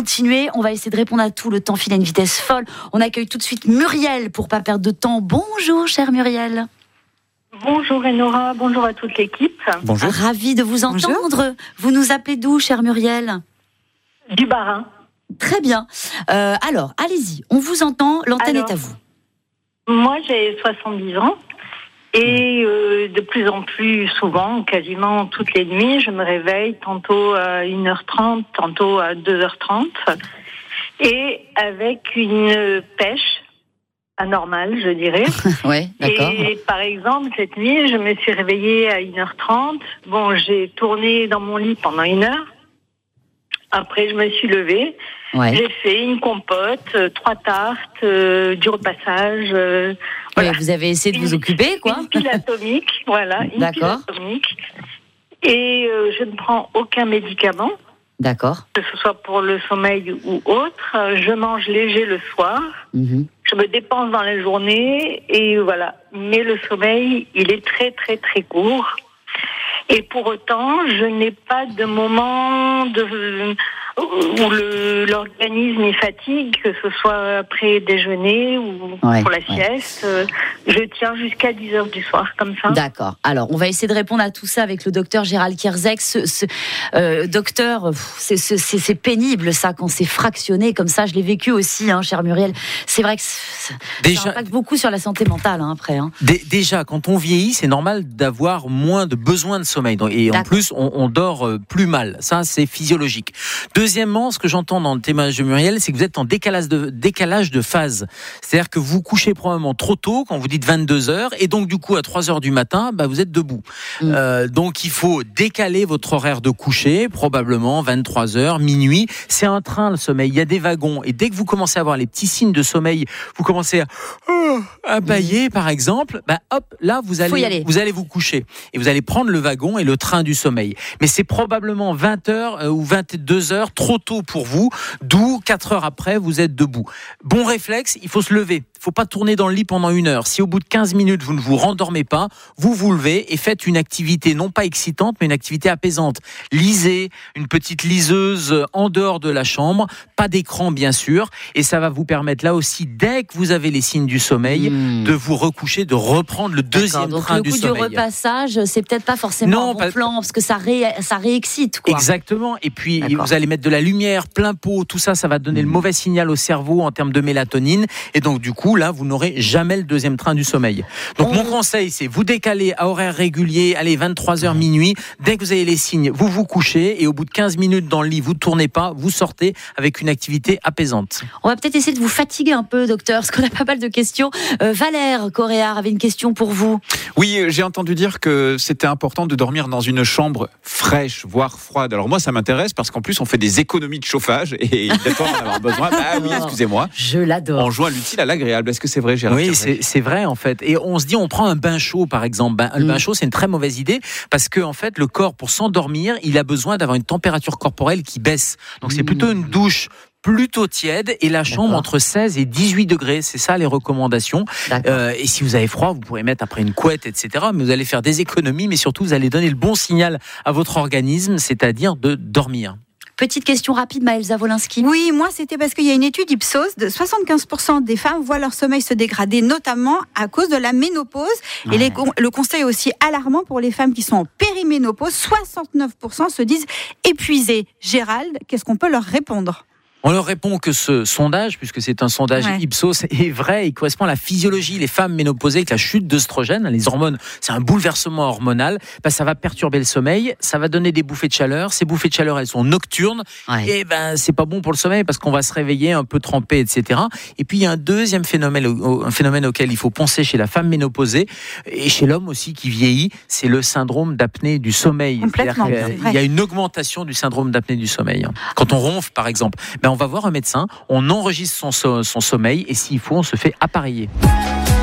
continuer. On va essayer de répondre à tout. Le temps file à une vitesse folle. On accueille tout de suite Muriel pour pas perdre de temps. Bonjour, chère Muriel. Bonjour Enora, bonjour à toute l'équipe. Bonjour. Ravie de vous entendre. Bonjour. Vous nous appelez d'où, chère Muriel ? Du Bas-Rhin. Très bien. Alors, allez-y. On vous entend. L'antenne est à vous. Moi, j'ai 70 ans. Et de plus en plus souvent, quasiment toutes les nuits, je me réveille tantôt à 1h30, tantôt à 2h30. Et avec une pêche anormale, je dirais. Oui, d'accord. Et par exemple, cette nuit, je me suis réveillée à 1h30. Bon, j'ai tourné dans mon lit pendant 1 heure. Après, je me suis levée. Ouais. J'ai fait une compote, 3 tartes, du repassage. Voilà. Ouais, vous avez essayé de vous occuper, quoi. Une pile atomique, voilà. Une D'accord. pile atomique. Et je ne prends aucun médicament, D'accord. que ce soit pour le sommeil ou autre. Je mange léger le soir. Mhm. Je me dépense dans la journée et voilà. Mais le sommeil, il est très, très, très court. Et pour autant, je n'ai pas de moment où l'organisme est fatigue, que ce soit après déjeuner ou pour la sieste. Je tiens jusqu'à 10h du soir, comme ça. D'accord. Alors, on va essayer de répondre à tout ça avec le docteur Gérald Kierzek. Docteur, c'est pénible, ça, quand c'est fractionné comme ça. Je l'ai vécu aussi, chère Muriel. C'est vrai que ça impacte beaucoup sur la santé mentale, après. Déjà, quand on vieillit, c'est normal d'avoir moins de besoin de sommeil. Et en plus, on dort plus mal. Ça, c'est physiologique. Deuxièmement, ce que j'entends dans le témoignage de Muriel, c'est que vous êtes en décalage de phase. C'est-à-dire que vous couchez probablement trop tôt, quand vous dites 22h, et donc du coup, à 3h du matin, vous êtes debout. Donc, il faut décaler votre horaire de coucher, probablement 23h, minuit. C'est un train, le sommeil. Il y a des wagons. Et dès que vous commencez à avoir les petits signes de sommeil, vous commencez à bâiller, par exemple, hop, là, vous allez vous coucher. Et vous allez prendre le wagon et le train du sommeil. Mais c'est probablement 20h ou 22h trop tôt pour vous, d'où 4 heures après, vous êtes debout. Bon réflexe, il faut se lever. Il ne faut pas tourner dans le lit pendant 1 heure. Si au bout de 15 minutes, vous ne vous rendormez pas, vous vous levez et faites une activité non pas excitante, mais une activité apaisante. Lisez, une petite liseuse en dehors de la chambre, pas d'écran bien sûr, et ça va vous permettre là aussi, dès que vous avez les signes du sommeil, de vous recoucher, de reprendre le deuxième train du sommeil. Donc le coup du repassage, c'est peut-être pas forcément un bon plan, parce que ça réexcite, quoi. Exactement, et puis vous allez mettre de la lumière, plein pot, tout ça, ça va donner le mauvais signal au cerveau en termes de mélatonine, et donc du coup, là, vous n'aurez jamais le deuxième train du sommeil. Donc mon conseil, c'est vous décaler à horaire régulier, allez, 23h minuit, dès que vous avez les signes, vous vous couchez, et au bout de 15 minutes dans le lit, vous ne tournez pas, vous sortez avec une activité apaisante. On va peut-être essayer de vous fatiguer un peu, docteur, parce qu'on a pas mal de questions. Valère Coréard avait une question pour vous. Oui, j'ai entendu dire que c'était important de dormir dans une chambre fraîche, voire froide. Alors moi, ça m'intéresse parce qu'en plus, on fait des économies de chauffage et d'accord en avoir besoin. Oui, excusez-moi. Je l'adore. On joint l'utile à l'agréable. Est-ce que c'est vrai, Gérard? Oui, c'est vrai en fait. Et on se dit, on prend un bain chaud par exemple. Le bain chaud, c'est une très mauvaise idée parce que en fait, le corps, pour s'endormir, il a besoin d'avoir une température corporelle qui baisse. Donc c'est plutôt une douche plutôt tiède et la chambre entre 16 et 18 degrés. C'est ça les recommandations. Et si vous avez froid, vous pourrez mettre après une couette, etc. Mais vous allez faire des économies, mais surtout, vous allez donner le bon signal à votre organisme, c'est-à-dire de dormir. Petite question rapide, Maëlle Zawoliński. Oui, moi c'était parce qu'il y a une étude Ipsos de 75% des femmes voient leur sommeil se dégrader, notamment à cause de la ménopause. Et le constat est aussi alarmant pour les femmes qui sont en périménopause. 69% se disent épuisées. Gérald, qu'est-ce qu'on peut leur répondre ? On leur répond que ce sondage, puisque c'est un sondage Ipsos, est vrai, il correspond à la physiologie. Les femmes ménopausées avec la chute d'œstrogène, les hormones, c'est un bouleversement hormonal, ça va perturber le sommeil, ça va donner des bouffées de chaleur. Ces bouffées de chaleur, elles sont nocturnes, et c'est pas bon pour le sommeil parce qu'on va se réveiller un peu trempé, etc. Et puis il y a un deuxième phénomène, un phénomène auquel il faut penser chez la femme ménopausée et chez l'homme aussi qui vieillit, c'est le syndrome d'apnée du sommeil. Complètement. Il y a une augmentation du syndrome d'apnée du sommeil. Quand on ronfle, par exemple, on va voir un médecin, on enregistre son sommeil et s'il faut, on se fait appareiller.